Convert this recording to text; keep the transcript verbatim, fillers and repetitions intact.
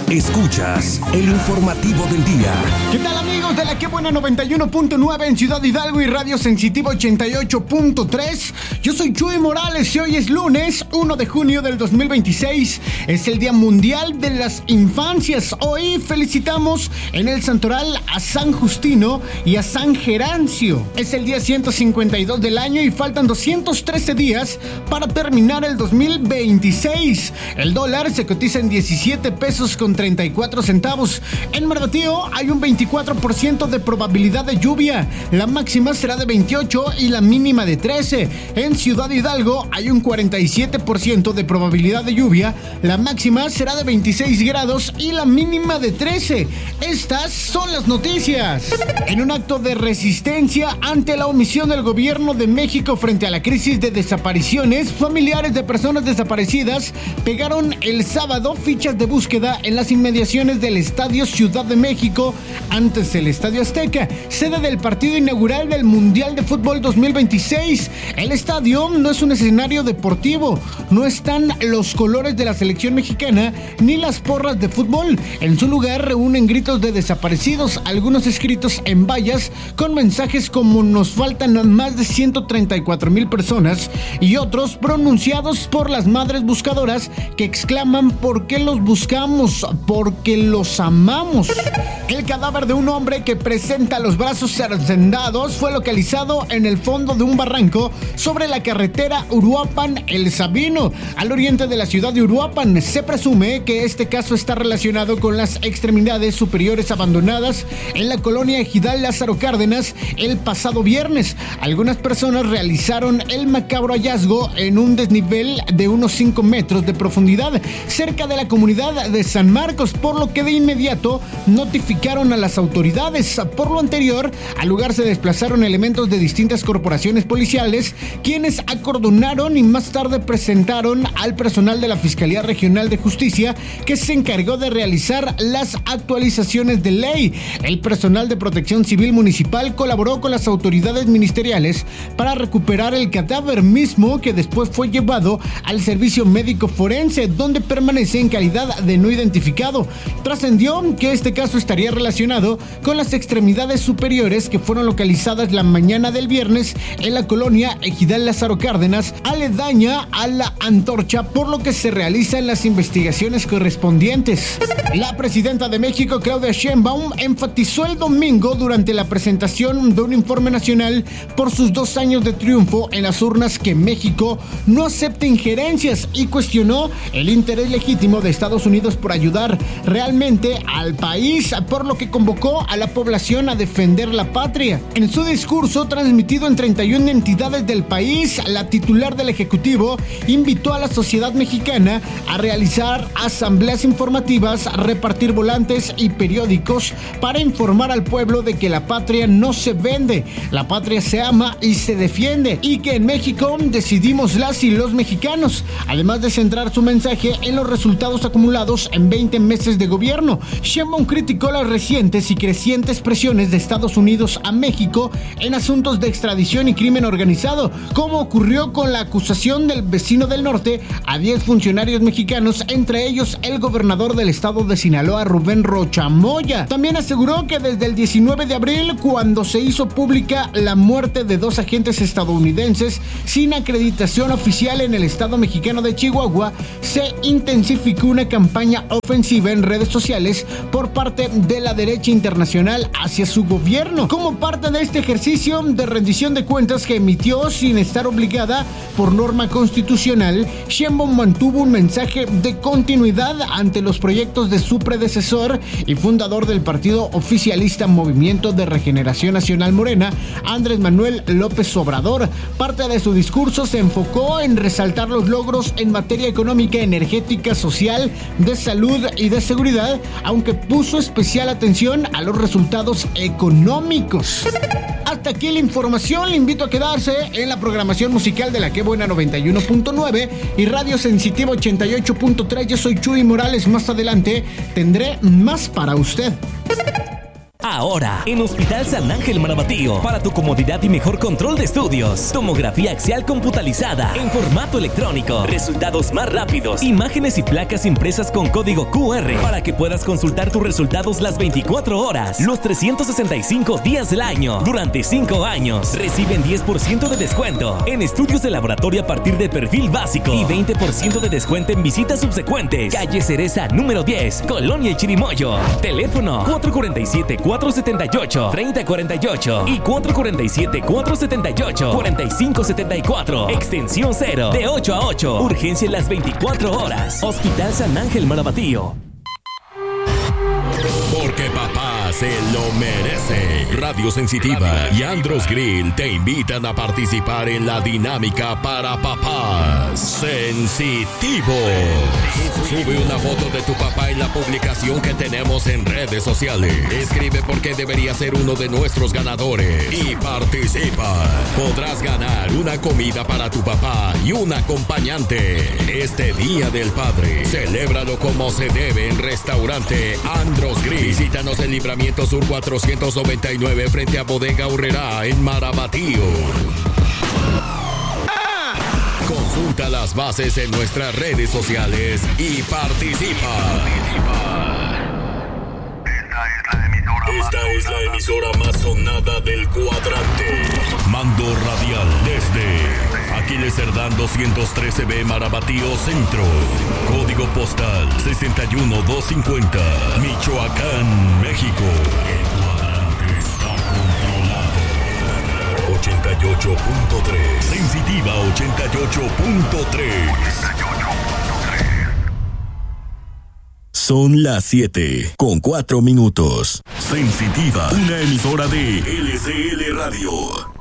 Escuchas el informativo del día. ¿Qué tal, amigos de la Que Buena noventa y uno punto nueve en Ciudad Hidalgo y Radio Sensitivo ochenta y ocho punto tres? Yo soy Chuy Morales y hoy es lunes uno de junio del dos mil veintiséis. Es el Día Mundial de las Infancias. Hoy felicitamos en el Santoral a San Justino y a San Gerancio. Es el día ciento cincuenta y dos del año y faltan doscientos trece días para terminar el dos mil veintiséis. El dólar se cotiza en diecisiete pesos con treinta y cuatro centavos. En Marbatío hay un veinticuatro por ciento de probabilidad de lluvia. La máxima será de veintiocho y la mínima de trece. En Ciudad Hidalgo hay un cuarenta y siete por ciento de probabilidad de lluvia. La máxima será de veintiséis grados y la mínima de trece. Estas son las noticias. En un acto de resistencia ante la omisión del gobierno de México frente a la crisis de desapariciones, familiares de personas desaparecidas pegaron el sábado fichas de búsqueda en las inmediaciones del Estadio Ciudad de México, antes el Estadio Azteca, sede del partido inaugural del Mundial de Fútbol dos mil veintiséis. El estadio no es un escenario deportivo, no están los colores de la selección mexicana ni las porras de fútbol. En su lugar reúnen gritos de desaparecidos, algunos escritos en vallas con mensajes como "nos faltan más de ciento treinta y cuatro mil personas", y otros pronunciados por las madres buscadoras que exclaman "¿por qué los buscamos? Porque los amamos". El cadáver de un hombre que presenta los brazos cercendados fue localizado en el fondo de un barranco sobre la carretera Uruapan-El Sabino, al oriente de la ciudad de Uruapan. Se presume que este caso está relacionado con las extremidades superiores abandonadas en la colonia Ejidal Lázaro Cárdenas el pasado viernes. Algunas personas realizaron el macabro hallazgo en un desnivel de unos cinco metros de profundidad cerca de la comunidad de San Marcos, por lo que de inmediato notificaron a las autoridades. Por lo anterior, al lugar se desplazaron elementos de distintas corporaciones policiales, quienes acordonaron y más tarde presentaron al personal de la Fiscalía Regional de Justicia, que se encargó de realizar las actualizaciones de ley. El personal de Protección Civil Municipal colaboró con las autoridades ministeriales para recuperar el cadáver mismo, que después fue llevado al servicio médico forense, donde permanece en calidad de no identificado. Trascendió que este caso estaría relacionado con las extremidades superiores que fueron localizadas la mañana del viernes en la colonia Ejidal Lázaro Cárdenas, aledaña a la Antorcha, por lo que se realizan las investigaciones correspondientes. La presidenta de México, Claudia Sheinbaum, enfatizó el domingo durante la presentación de un informe nacional por sus dos años de triunfo en las urnas que México no acepta injerencias y cuestionó el interés legítimo de Estados Unidos por ayudar realmente al país, por lo que convocó a la población a defender la patria. En su discurso, transmitido en treinta y una entidades del país, la titular del Ejecutivo invitó a la sociedad mexicana a realizar asambleas informativas, repartir volantes y periódicos para informar al pueblo de que la patria no se vende, la patria se ama y se defiende, y que en México decidimos las y los mexicanos, además de centrar su mensaje en los resultados acumulados en veinte meses de gobierno. Sheinbaum criticó las recientes y crecientes presiones de Estados Unidos a México en asuntos de extradición y crimen organizado, como ocurrió con la acusación del vecino del norte a diez funcionarios mexicanos, entre ellos el gobernador del estado de Sinaloa, Rubén Rocha Moya. También aseguró que desde el diecinueve de abril, cuando se hizo pública la muerte de dos agentes estadounidenses sin acreditación oficial en el estado mexicano de Chihuahua, se intensificó una campaña ofensiva en redes sociales por parte de la derecha internacional hacia su gobierno. Como parte de este ejercicio de rendición de cuentas que emitió sin estar obligada por norma constitucional, Sheinbaum mantuvo un mensaje de continuidad ante los proyectos de su predecesor y fundador del partido oficialista Movimiento de Regeneración Nacional Morena, Andrés Manuel López Obrador. Parte de su discurso se enfocó en resaltar los logros en materia económica, energética, social, de salud y de seguridad, aunque puso especial atención a los resultados económicos. Hasta aquí la información. Le invito a quedarse en la programación musical de la Que Buena noventa y uno punto nueve y Radio Sensitivo ochenta y ocho punto tres. Yo soy Chuy Morales. Más adelante tendré más para usted. Ahora, en Hospital San Ángel Marabatío, para tu comodidad y mejor control de estudios. Tomografía axial computalizada en formato electrónico. Resultados más rápidos. Imágenes y placas impresas con código Q R para que puedas consultar tus resultados las veinticuatro horas, los trescientos sesenta y cinco días del año. Durante cinco años, reciben diez por ciento de descuento en estudios de laboratorio a partir de perfil básico y veinte por ciento de descuento en visitas subsecuentes. Calle Cereza número diez, Colonia El Chirimoyo. Teléfono cuatro cuatro siete, cuatro siete ocho, tres cero cuatro ocho y cuatro cuatro siete, cuatro siete ocho, cuatro cinco siete cuatro. Extensión cero, de ocho a ocho. Urgencia en las veinticuatro horas. Hospital San Ángel Marabatío. Porque papá se lo merece. Radio Sensitiva y Andros Grill te invitan a participar en la dinámica para papás sensitivos. Sube una foto de tu papá en la publicación que tenemos en redes sociales. Escribe por qué debería ser uno de nuestros ganadores y participa. Podrás ganar una comida para tu papá y un acompañante. Este Día del Padre, celébralo como se debe en Restaurante Andros Grill. Visítanos en Libramiento Sur cuatrocientos noventa y nueve frente a Bodega Urrera en Marabatío. Consulta las bases en nuestras redes sociales y participa. Esta es la emisora más sonada del cuadrante. Mando radial desde Aquiles Cerdán doscientos trece B, Marabatío Centro. Código postal sesenta y uno mil doscientos cincuenta, Michoacán, México. El cuadrante está controlado. ochenta y ocho punto tres. Sensitiva ochenta y ocho punto tres. Son las siete con cuatro minutos. Sensitiva, una emisora de L C L Radio.